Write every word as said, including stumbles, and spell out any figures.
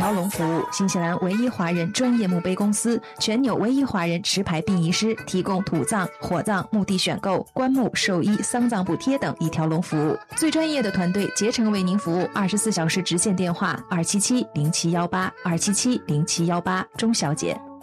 条龙服务，新西兰唯一华人专业墓碑公司，全纽唯一华人持牌殡仪师，提供土葬、火葬、墓地选购、棺木、寿衣、丧葬补贴等一条龙服务。最专业的团队竭诚为您服务，二十四小时直线电话二七七零七幺八二七七零七幺八，钟小姐。